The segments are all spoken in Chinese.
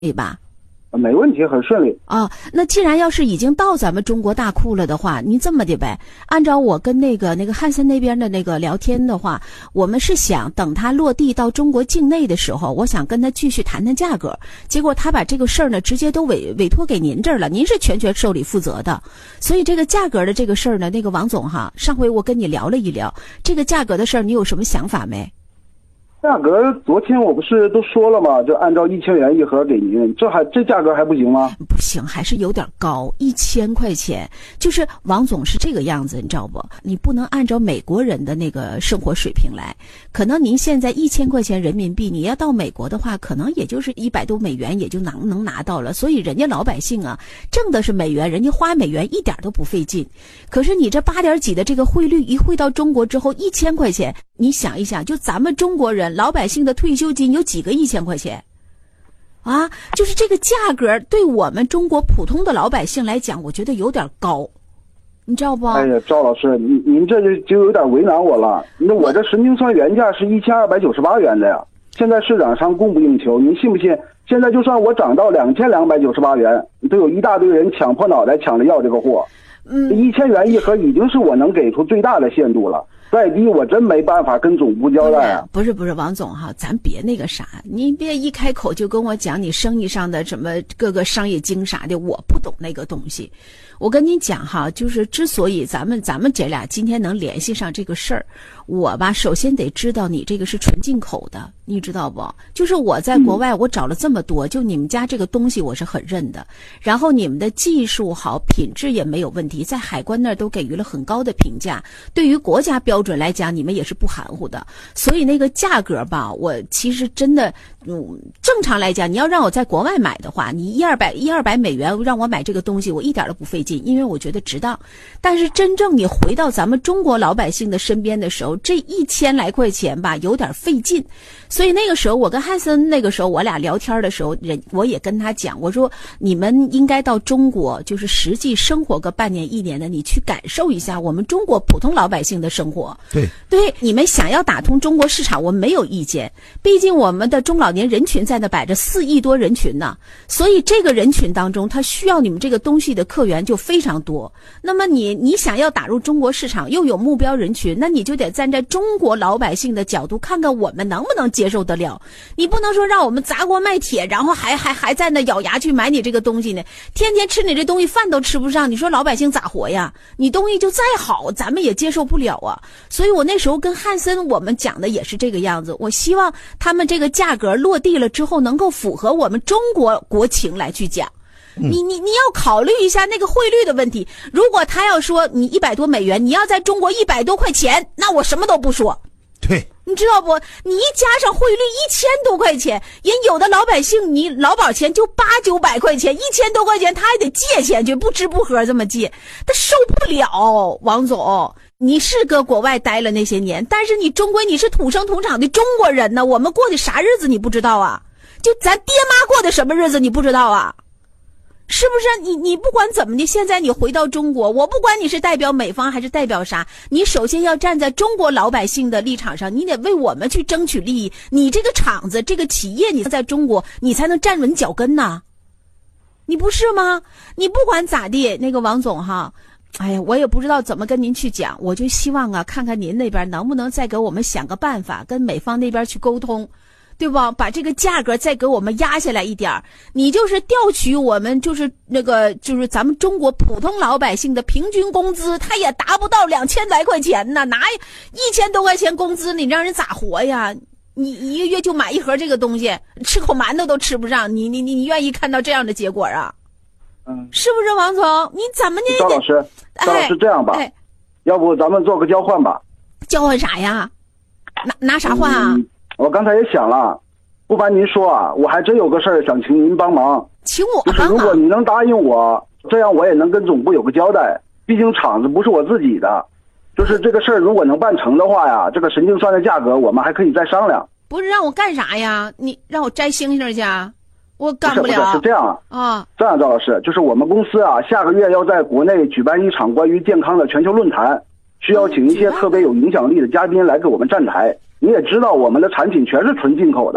对吧？ 没问题，很顺利啊。那既然要是已经到咱们中国大库了的话，您这么的呗，按照我跟那个汉森那边的那个聊天的话，我们是想等他落地到中国境内的时候，我想跟他继续谈谈价格。结果他把这个事儿呢直接都委托给您这儿了，您是全权受理负责的。所以这个价格的这个事儿呢，那个王总哈，上回我跟你聊了一聊这个价格的事儿，你有什么想法没？ 价格昨天我不是都说了吗？就按照1000元一盒给您，这价格还不行吗？ 不行，还是有点高，1000块钱。就是王总是这个样子，你知道不？你不能按照美国人的那个生活水平来。可能您现在1000块钱人民币，你要到美国的话，可能也就是100多美元也就能拿到了。所以人家老百姓啊，挣的是美元，人家花美元一点都不费劲。可是你这8点几的这个汇率一汇到中国之后，1000块钱，你想一想，就咱们中国人老百姓的退休金有几个1000块钱啊？就是这个价格对我们中国普通的老百姓来讲，我觉得有点高，你知道不？ 哎呀，赵老师，您这就有点为难我了。那我这神经酸原价是1298元的呀，现在市场上供不应求，您信不信？现在就算我涨到2298元，都有一大堆人抢破脑袋抢着要这个货。1000元一盒已经是我能给出最大的限度了。再低我真没办法跟总部交代啊！ 不是王总哈，咱别那个啥，你别一开口就跟我讲你生意上的什么各个商业经啥的，我不懂那个东西。我跟你讲哈，就是之所以咱们姐俩今天能联系上这个事儿，我吧首先得知道你这个是纯进口的，你知道不？就是我在国外我找了这么多，就你们家这个东西我是很认的，然后你们的技术好，品质也没有问题，在海关那儿都给予了很高的评价，对于国家标准来讲，你们也是不含糊的。所以那个价格吧，我其实真的，正常来讲，你要让我在国外买的话，你100-200美元让我买这个东西，我一点都不费劲，因为我觉得值当。但是真正你回到咱们中国老百姓的身边的时候，这1000来块钱吧，有点费劲。所以那个时候我跟汉森那个时候我俩聊天的时候，我也跟他讲，我说你们应该到中国，就是实际生活个半年1年的，你去感受一下我们中国普通老百姓的生活。对，你们想要打通中国市场，我没有意见。毕竟我们的中老年人群在那摆着4亿多人群呢，所以这个人群当中，他需要你们这个东西的客源就非常多。那么你想要打入中国市场，又有目标人群，那你就得站在中国老百姓的角度，看看我们能不能接受得了。你不能说让我们砸锅卖铁，然后还在那咬牙去买你这个东西呢，天天吃你这东西饭都吃不上，你说老百姓咋活呀？你东西就再好，咱们也接受不了啊。所以我那时候跟汉森我们讲的也是这个样子，我希望他们这个价格落地了之后能够符合我们中国国情来去讲。你要考虑一下那个汇率的问题。如果他要说你100多美元，你要在中国100多块钱，那我什么都不说。 对， 你知道不？你一加上汇率1000多块钱，人有的老百姓你劳保钱就800-900块钱，1000多块钱他还得借钱去，不吃不喝这么借，他受不了。王总，你是搁国外待了那些年，但是你终归你是土生土长的中国人呢，我们过的啥日子你不知道啊？就咱爹妈过的什么日子你不知道啊？是不是？你不管怎么的，现在你回到中国，我不管你是代表美方还是代表啥，你首先要站在中国老百姓的立场上，你得为我们去争取利益。你这个厂子这个企业你在中国，你才能站稳脚跟呐，你不是吗？你不管咋地，那个王总哈，哎呀，我也不知道怎么跟您去讲，我就希望啊，看看您那边能不能再给我们想个办法，跟美方那边去沟通，对吧？把这个价格再给我们压下来一点，你就是调取我们就是咱们中国普通老百姓的平均工资，他也达不到2000来块钱呢，拿1000多块钱工资，你让人咋活呀？你一个月就买一盒这个东西，吃口馒头都吃不上，你愿意看到这样的结果啊？是不是王总？你怎么呢？ 赵老师这样吧，要不咱们做个交换吧？ 交换啥呀？拿啥换啊？ 我刚才也想了，不瞒您说啊，我还真有个事儿想请您帮忙。 请我帮忙？ 就是如果你能答应我，这样我也能跟总部有个交代。毕竟厂子不是我自己的，就是这个事儿如果能办成的话呀，这个神经酸的价格我们还可以再商量。 不是让我干啥呀？你让我摘星星去？我干不了。 是这样啊。这样，赵老师，就是我们公司啊，下个月要在国内举办一场关于健康的全球论坛，需要请一些特别有影响力的嘉宾来给我们站台。你也知道我们的产品全是纯进口的，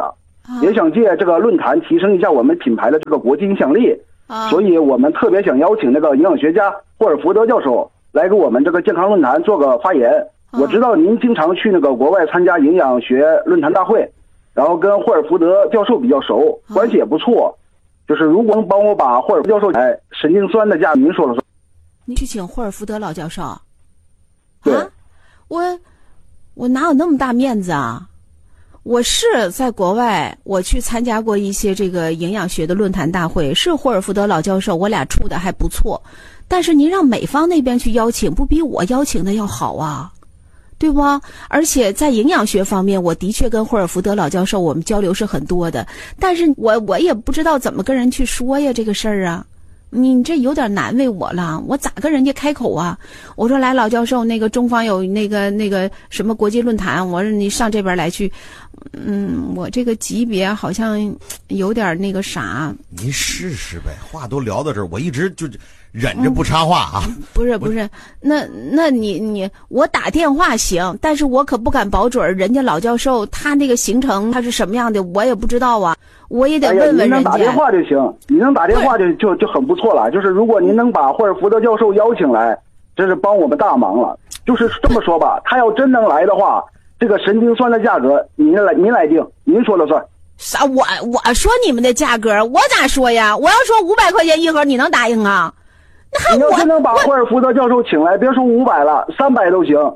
也想借这个论坛提升一下我们品牌的这个国际影响力。所以我们特别想邀请那个营养学家霍尔福德教授来给我们这个健康论坛做个发言。我知道您经常去那个国外参加营养学论坛大会，然后跟霍尔福德教授比较熟，关系也不错。就是如果能帮我把霍尔福德教授神经酸的价您说了算。 你去请霍尔福德老教授？ 对， 我哪有那么大面子啊？我是在国外，我去参加过一些这个营养学的论坛大会，是霍尔福德老教授，我俩处的还不错。但是您让美方那边去邀请，不比我邀请的要好啊，对不？而且在营养学方面，我的确跟霍尔福德老教授我们交流是很多的，但是我也不知道怎么跟人去说呀这个事儿啊。你这有点难为我了，我咋跟人家开口啊？我说来，老教授，那个中方有那个什么国际论坛，我说你上这边来去。我这个级别好像有点那个啥。 您试试呗，话都聊到这儿，我一直就忍着不插话啊。 不是，那你我打电话行，但是我可不敢保准人家老教授他那个行程他是什么样的，我也不知道啊。我也得问问人家。 您能打电话就行，你能打电话就很不错了。就是如果您能把霍尔福德教授邀请来，这是帮我们大忙了。就是这么说吧，他要真能来的话，这个神经酸的价格您来定，您说了算。 啥？我说你们的价格，我咋说呀？我要说500块钱一盒，你能答应啊？ 你要真能把霍尔福德教授请来，别说500了，300都行。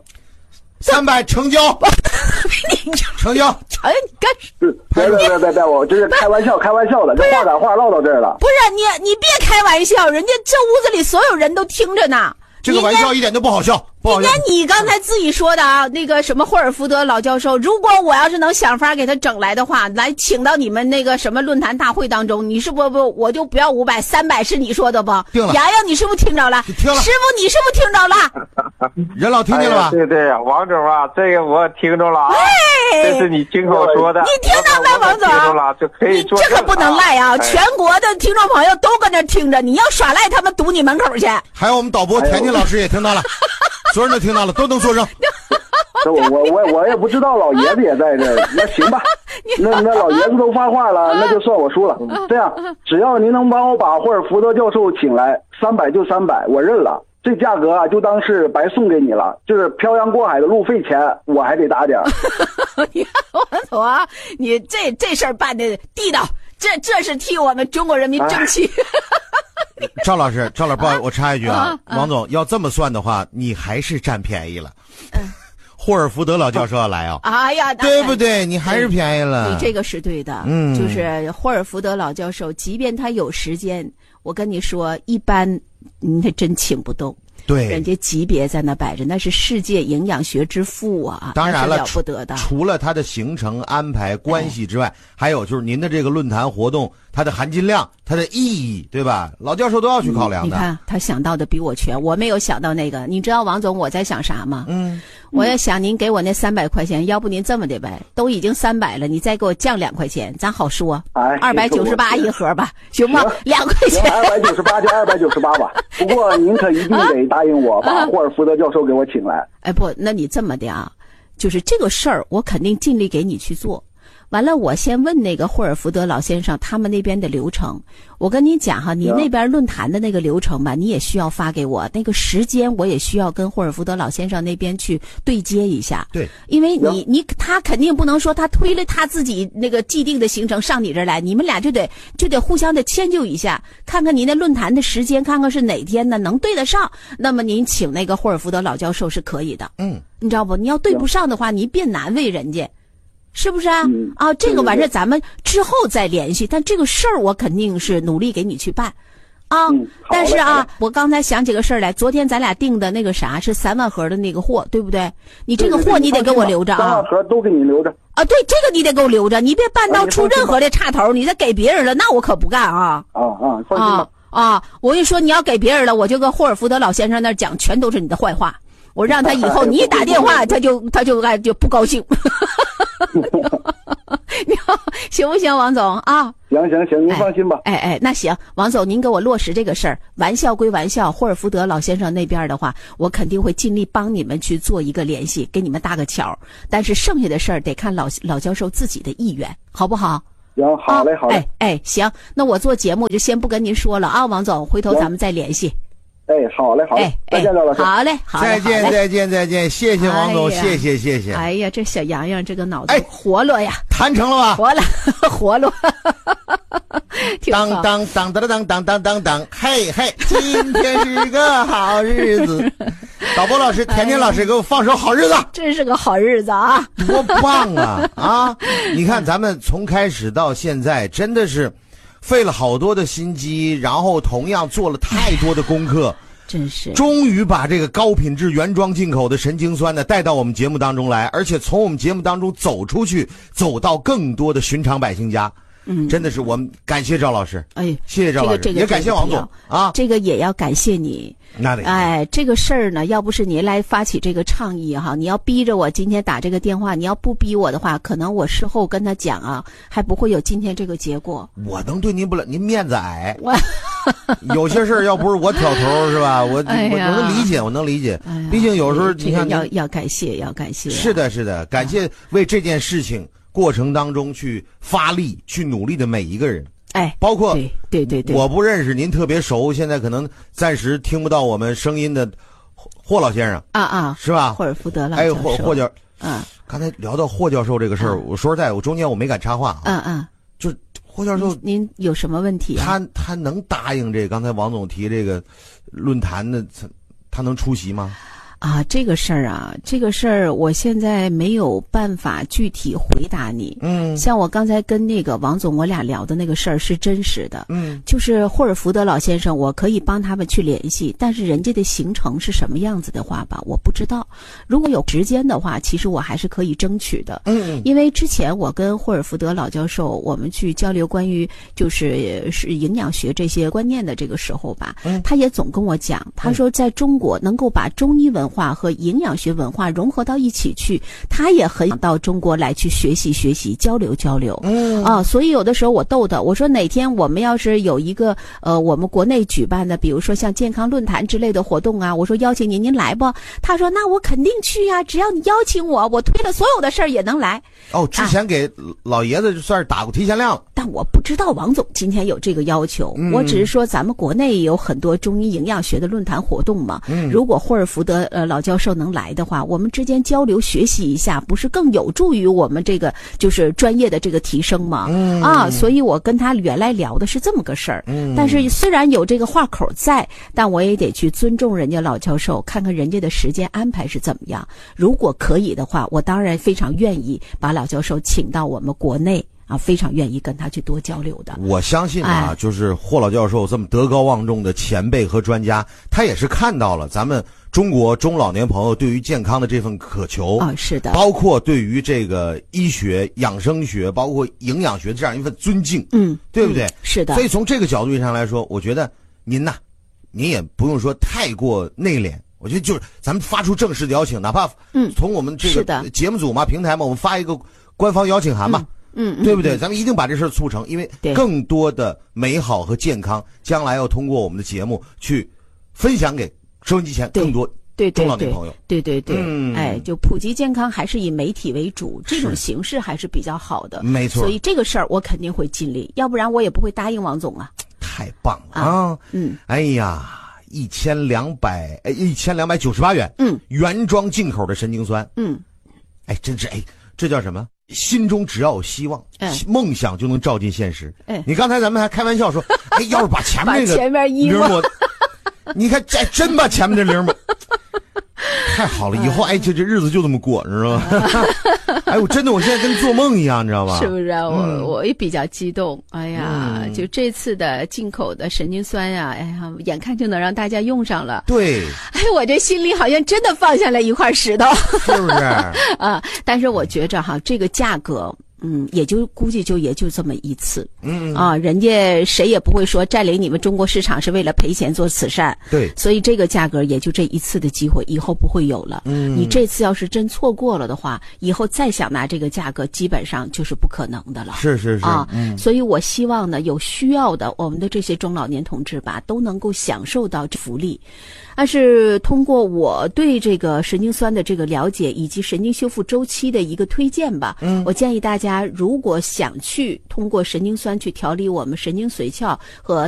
300成交。成交。 哎，你干别，我这是开玩笑的，这话赶话唠到这儿了。 不是你别开玩笑，人家这屋子里所有人都听着呢。 这个玩笑一点都不好笑，不好笑。 你刚才自己说的啊，那个什么霍尔福德老教授，如果我要是能想法给他整来的话，来请到你们那个什么论坛大会当中，你是不我就不要500，300是你说的不？ 定了。 洋洋，你是不是听着了？ 听了。 师傅，你是不是听着了？ 任老听见了吧？ 对，王总啊，这个我听着了啊。这是你亲口说的。 你听到没，王总？ 听着了，就可以做。 这可不能赖啊！全国的听众朋友都搁那听着，你要耍赖，他们堵你门口去。 还有我们导播田老师也听到了，所有人都听到了，都能作证。 我也不知道，老爷子也在这儿，那行吧，那老爷子都发话了，那就算我输了。这样，只要您能帮我把霍尔福德教授请来，300就300，我认了。这价格啊，就当是白送给你了，就是漂洋过海的路费钱，我还得打点。 你看王总啊，你这事儿办的地道，这是替我们中国人民争气。 赵老师，不好意思，我插一句啊，王总要这么算的话，你还是占便宜了。霍尔福德老教授要来啊！ 哎呀， 对不对？你还是便宜了。 你这个是对的，就是霍尔福德老教授，即便他有时间，我跟你说，一般你还真请不动。 对， 人家级别在那摆着，那是世界营养学之父啊， 当然了， 了不得的。 除了他的行程安排关系之外，还有就是您的这个论坛活动，它的含金量、它的意义，对吧？老教授都要去考量的。 你看他想到的比我全，我没有想到那个。你知道王总我在想啥吗？我要想您给我那300块钱，要不您这么的呗，都已经300了，你再给我降2块钱，咱好说。298一盒吧，行吗？2块钱。 298就298吧。不过您可一定得答应我，把霍尔福德教授给我请来。 哎不，那你这么的啊，就是这个事儿，我肯定尽力给你去做。完了，我先问那个霍尔福德老先生他们那边的流程。我跟你讲哈，你那边论坛的那个流程吧，你也需要发给我，那个时间我也需要跟霍尔福德老先生那边去对接一下。 对， 因为他肯定不能说他推了他自己那个既定的行程上你这儿来，你们俩就得互相的迁就一下，看看您的论坛的时间，看看是哪天呢能对得上，那么您请那个霍尔福德老教授是可以的。你知道不？你要对不上的话，你别难为人家。是不是啊？这个玩意儿咱们之后再联系，但这个事儿我肯定是努力给你去办，啊。但是啊，我刚才想起个事儿来，昨天咱俩订的那个啥是3万盒的那个货，对不对？你这个货你得给我留着啊。 3万盒都给你留着。 啊，对，这个你得给我留着，你别办到出任何的岔头，你再给别人了，那我可不干啊。 放心吧。 我跟你说，你要给别人了，我就跟霍尔福德老先生那儿讲，全都是你的坏话。我让他以后你一打电话，他就不高兴。行不行，王总啊？ 行，您放心吧。 那行，王总，您给我落实这个事儿。玩笑归玩笑，霍尔福德老先生那边的话，我肯定会尽力帮你们去做一个联系，给你们搭个桥。但是剩下的事儿得看老教授自己的意愿，好不好？ 行，好嘞，好嘞。 行，那我做节目就先不跟您说了啊，王总，回头咱们再联系。 好嘞，好嘞，再见，赵老师。 好嘞，好嘞， 再见，谢谢王总，谢谢。 哎呀，这小洋洋这个脑子活络呀， 谈成了吧？ 活络。 当，嘿，今天是个好日子。导播老师，甜甜老师给我放首好日子。 真是个好日子啊！ 多棒啊！你看咱们从开始到现在，真的是费了好多的心机，然后同样做了太多的功课， 真是终于把这个高品质原装进口的神经酸呢带到我们节目当中来，而且从我们节目当中走出去，走到更多的寻常百姓家。真的是我们感谢赵老师，谢谢赵老师，也感谢王总啊， 这个也要感谢你。 那得这个事儿呢，要不是您来发起这个倡议哈，你要逼着我今天打这个电话，你要不逼我的话，可能我事后跟他讲啊，还不会有今天这个结果。 我能对您不了，您面子矮，有些事儿要不是我挑头是吧？我能理解，毕竟有时候你看要感谢， 是的，感谢为这件事情过程当中去发力、去努力的每一个人，包括对， 我不认识您特别熟，现在可能暂时听不到我们声音的霍老先生是吧？ 霍尔福德老教授， 霍教，刚才聊到霍教授这个事儿，我说实在，我中间我没敢插话，就是霍教授， 您有什么问题啊？ 他能答应这个？刚才王总提这个论坛的，他能出席吗？ 这个事儿我现在没有办法具体回答你。像我刚才跟那个王总我俩聊的那个事儿是真实的。就是霍尔福德老先生，我可以帮他们去联系，但是人家的行程是什么样子的话吧，我不知道。如果有时间的话，其实我还是可以争取的。因为之前我跟霍尔福德老教授我们去交流关于就是营养学这些观念的这个时候吧，他也总跟我讲，他说在中国能够把中医文化和营养学文化融合到一起去，他也很想到中国来去学习交流。所以有的时候我逗他，我说哪天我们要是有一个我们国内举办的比如说像健康论坛之类的活动啊，我说邀请您来不？他说那我肯定去呀，只要你邀请我推了所有的事儿也能来。 之前给老爷子算是打过提前量了， 但我不知道王总今天有这个要求，我只是说咱们国内有很多中医营养学的论坛活动嘛，如果霍尔福德老教授能来的话，我们之间交流学习一下，不是更有助于我们这个就是专业的这个提升吗？所以我跟他原来聊的是这么个事儿。但是虽然有这个话口在，但我也得去尊重人家老教授，看看人家的时间安排是怎么样。如果可以的话，我当然非常愿意把老教授请到我们国内。非常愿意跟他去多交流的。 我相信就是霍老教授这么德高望重的前辈和专家，他也是看到了咱们中国中老年朋友对于健康的这份渴求是的， 包括对于这个医学、养生学，包括营养学这样一份尊敬，对不对？ 是的。 所以从这个角度上来说，我觉得您也不用说太过内敛。我觉得就是咱们发出正式的邀请，哪怕从我们这个节目组嘛、平台嘛，我们发一个官方邀请函嘛。对不对？咱们一定把这事儿促成，因为更多的美好和健康，将来要通过我们的节目去分享给收音机前更多中老年朋友。 对，就普及健康还是以媒体为主，这种形式还是比较好的。 没错。 所以这个事儿我肯定会尽力，要不然我也不会答应王总啊。 太棒了哎呀，1298元，原装进口的神经酸，真是这叫什么？心中只要有希望，梦想就能照进现实。你刚才咱们还开玩笑说，要是把前面这个铃抹，你看真把前面这铃抹，太好了，以后这日子就这么过，你知道吗？我真的我现在跟做梦一样，你知道吗？ 是不是？我也比较激动。就这次的进口的神经酸呀，眼看就能让大家用上了。 对。 我这心里好像真的放下了一块石头， 是不是？ 但是我觉着这个价格。也就估计也就这么一次，人家谁也不会说占领你们中国市场是为了赔钱做慈善， 对， 所以这个价格也就这一次的机会，以后不会有了。你这次要是真错过了的话，以后再想拿这个价格，基本上就是不可能的了。 是所以我希望呢，有需要的我们的这些中老年同志吧，都能够享受到这福利。但是通过我对这个神经酸的这个了解，以及神经修复周期的一个推荐吧，我建议大家家如果想去通过神经酸去调理我们神经髓鞘和